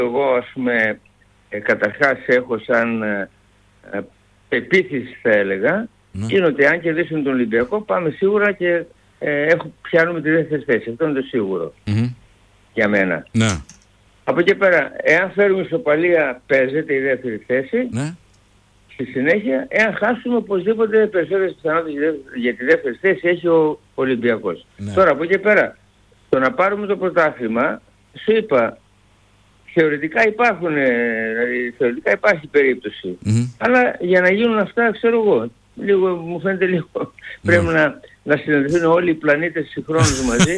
εγώ ας πούμε καταρχάς έχω σαν πεποίθηση θα έλεγα, είναι ότι αν κερδίσουν τον Ολυμπιακό πάμε σίγουρα και πιάνουμε τη δεύτερη θέση. Αυτό είναι το σίγουρο για μένα. Ναι. Από εκεί πέρα, εάν φέρουμε ισοπαλία παίζεται η δεύτερη θέση. Ναι. Στη συνέχεια, εάν χάσουμε οπωσδήποτε περισσότερες πιθανότητες για τη δεύτερη θέση έχει ο Ολυμπιακός. Ναι. Τώρα από εκεί πέρα, το να πάρουμε το πρωτάθλημα, σου είπα, θεωρητικά θεωρητικά υπάρχει περίπτωση. Αλλά για να γίνουν αυτά, ξέρω εγώ, μου φαίνεται λίγο. Πρέπει να συναντηθούν όλοι οι πλανήτες συγχρόνως μαζί.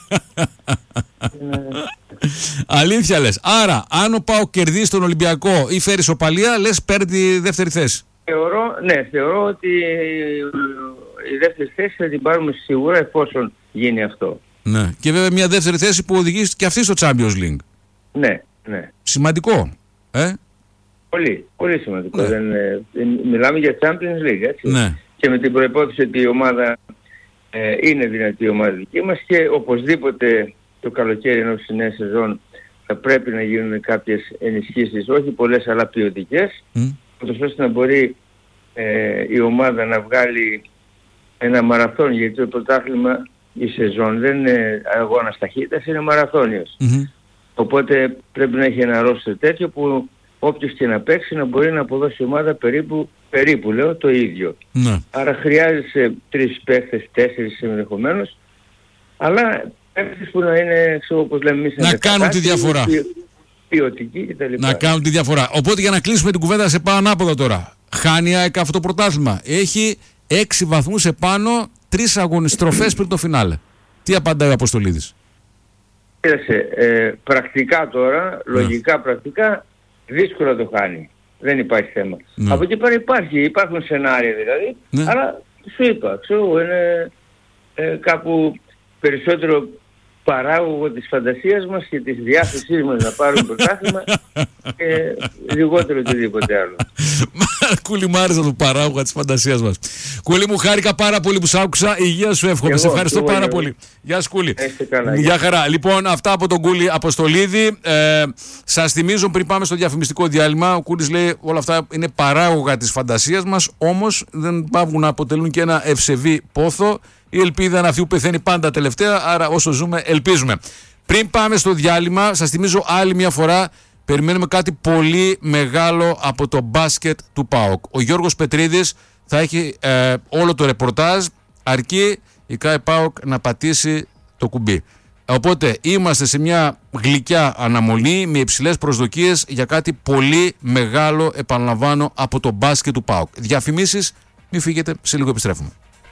Αλήθεια λες. Άρα, αν ο ΠΑΟΚ κερδίσει τον Ολυμπιακό ή φέρει ισοπαλία, λες παίρνει τη δεύτερη θέση. Θεωρώ ότι η δεύτερη θέση θα την πάρουμε σίγουρα εφόσον γίνει αυτό. Ναι. Και βέβαια μια δεύτερη θέση που οδηγεί και αυτή στο Champions League. Ναι. Σημαντικό. Πολύ, πολύ σημαντικό. Ναι. Μιλάμε για Champions League, έτσι. Ναι. Και με την προϋπόθεση ότι η ομάδα είναι δυνατή η ομάδα δική μας και οπωσδήποτε το καλοκαίρι ενώ στη νέα σεζόν θα πρέπει να γίνουν κάποιες ενισχύσεις, όχι πολλές αλλά ποιοτικές, ώστε να μπορεί η ομάδα να βγάλει ένα μαραθών, γιατί το πρωτάθλημα η σεζόν δεν είναι αγώνας ταχύτητας, είναι μαραθώνιος. Οπότε πρέπει να έχει ένα ρόστερ τέτοιο που όποιος και να παίξει να μπορεί να αποδώσει η ομάδα περίπου λέω το ίδιο. Άρα χρειάζεσαι 3 παίχτες, 4 ενδεχομένως, αλλά παίχτες που να είναι, όπως λέμε εμείς, να κάνουν τη διαφορά. Ποιοτικοί κτλ. Να κάνουν τη διαφορά. Οπότε για να κλείσουμε την κουβέντα σε πάω ανάποδα τώρα. Χάνει η ΑΕΚ αυτό το πρωτάθλημα. Έχει 6 βαθμούς επάνω, 3 αγωνιστροφές πριν το φινάλε. Τι απαντάει ο Αποστολίδης? Πρακτικά τώρα, λογικά πρακτικά, δύσκολα το χάνει. Δεν υπάρχει θέμα. Από εκεί πέρα υπάρχουν σενάρια δηλαδή, αλλά σου είπα, είναι κάπου περισσότερο παράγωγο της φαντασίας μας και της διάθεσής μας να πάρουμε πρωτάθλημα και λιγότερο οτιδήποτε άλλο. Κούλη, μ' άρεσε το παράγωγο της φαντασίας μας. Κούλη μου, χάρηκα πάρα πολύ που σ' άκουσα. Υγεία σου εύχομαι. Σε ευχαριστώ πάρα πολύ. Γεια σου Κούλη. Γεια χαρά. Λοιπόν, αυτά από τον Κούλη Αποστολίδη. Σας θυμίζω πριν πάμε στο διαφημιστικό διάλειμμα, ο Κούλης λέει όλα αυτά είναι παράγωγα της φαντασίας μας, όμως δεν πάβουν να αποτελούν και ένα ευσεβή πόθο. Η ελπίδα είναι αυτή που πεθαίνει πάντα τελευταία, άρα όσο ζούμε ελπίζουμε. Πριν πάμε στο διάλειμμα, σας θυμίζω άλλη μια φορά, περιμένουμε κάτι πολύ μεγάλο από το μπάσκετ του ΠΑΟΚ. Ο Γιώργος Πετρίδης θα έχει όλο το ρεπορτάζ, αρκεί η ΚΑΕ ΠΑΟΚ να πατήσει το κουμπί. Οπότε είμαστε σε μια γλυκιά αναμονή με υψηλές προσδοκίες για κάτι πολύ μεγάλο, επαναλαμβάνω, από το μπάσκετ του ΠΑΟΚ. Διαφημίσεις, μην φύγετε, σε λίγο επιστρέφουμε.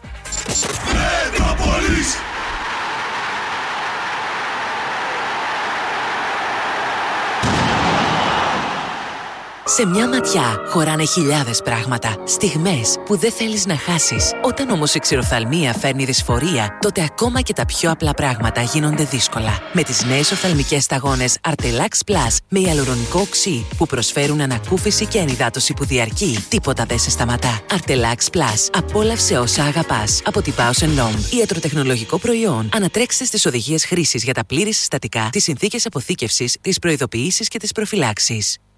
Σε μια ματιά χωράνε χιλιάδες πράγματα, στιγμές που δεν θέλεις να χάσεις. Όταν όμως η ξηροφθαλμία φέρνει δυσφορία, τότε ακόμα και τα πιο απλά πράγματα γίνονται δύσκολα. Με τις νέες οφθαλμικές σταγόνες Artelax Plus με ιαλουρονικό οξύ που προσφέρουν ανακούφιση και ενυδάτωση που διαρκεί, τίποτα δεν σε σταματά. Artelax Plus. Απόλαυσε όσα αγαπάς. Από την Bausch & Lomb. Ιατροτεχνολογικό προϊόν. Ανατρέξτε στις οδηγίες χρήσης για τα πλήρη συστατικά, τις συνθήκες αποθήκευσης, τις προειδοποιήσεις και τις προφυλάξεις.